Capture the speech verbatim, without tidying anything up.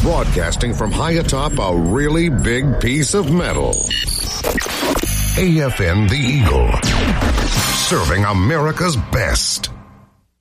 Broadcasting from high atop a really big piece of metal. A F N The Eagle. Serving America's best.